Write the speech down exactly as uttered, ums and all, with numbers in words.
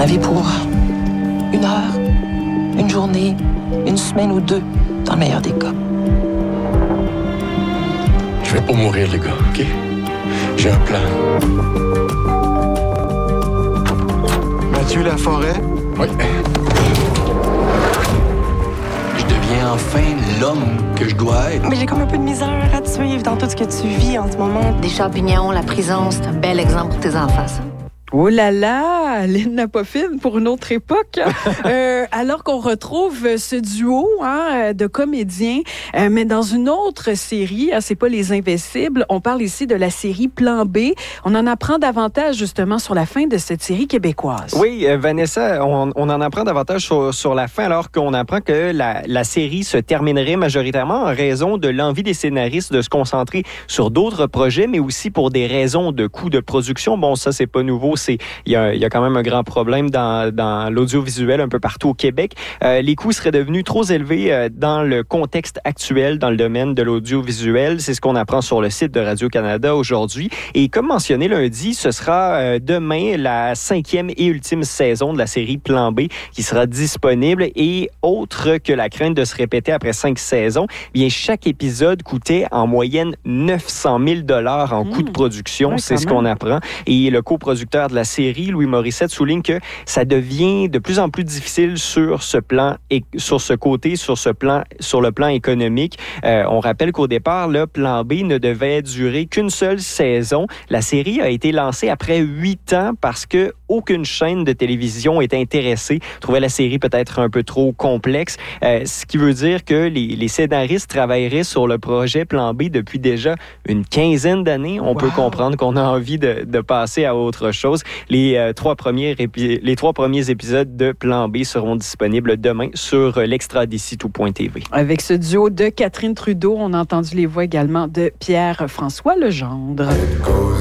avis pour une heure, une journée, une semaine ou deux, dans le meilleur des cas. Je vais pas mourir, les gars, OK? J'ai un plan. Mathieu Laforêt? Oui. Je deviens enfin l'homme que je dois être. Mais j'ai comme un peu de misère à te suivre dans tout ce que tu vis en ce moment. Des champignons, la prison, c'est un bel exemple pour tes enfants, ça. Oh là là, Linda Poffin pour une autre époque. euh, alors qu'on retrouve ce duo hein, de comédiens, euh, mais dans une autre série, hein, c'est pas Les Invincibles. On parle ici de la série Plan B. On en apprend davantage justement sur la fin de cette série québécoise. Oui, euh, Vanessa, on, on en apprend davantage sur, sur la fin, alors qu'on apprend que la, la série se terminerait majoritairement en raison de l'envie des scénaristes de se concentrer sur d'autres projets, mais aussi pour des raisons de coûts de production. Bon, ça, c'est pas nouveau. C'est, il y a, il y a quand même un grand problème dans, dans l'audiovisuel un peu partout au Québec. Euh, les coûts seraient devenus trop élevés euh, dans le contexte actuel dans le domaine de l'audiovisuel. C'est ce qu'on apprend sur le site de Radio-Canada aujourd'hui. Et comme mentionné lundi, ce sera euh, demain la cinquième et ultime saison de la série Plan B qui sera disponible. Et autre que la crainte de se répéter après cinq saisons, bien chaque épisode coûtait en moyenne neuf cent mille dollars en mmh. coûts de production. Ouais, c'est ce qu'on apprend. Et le coproducteur de la série, Louis Morissette, souligne que ça devient de plus en plus difficile sur ce plan et sur ce côté, sur ce plan, sur le plan économique. Euh, on rappelle qu'au départ, le Plan B ne devait durer qu'une seule saison. La série a été lancée après huit ans parce que aucune chaîne de télévision est intéressée, trouvait la série peut-être un peu trop complexe, euh, ce qui veut dire que les, les scénaristes travailleraient sur le projet Plan B depuis déjà une quinzaine d'années. On wow. peut comprendre qu'on a envie de, de passer à autre chose. Les, euh, trois premiers épi- les trois premiers épisodes de Plan B seront disponibles demain sur l'extra d'ici tout point t v. Avec ce duo de Catherine Trudeau, on a entendu les voix également de Pierre-François Legendre.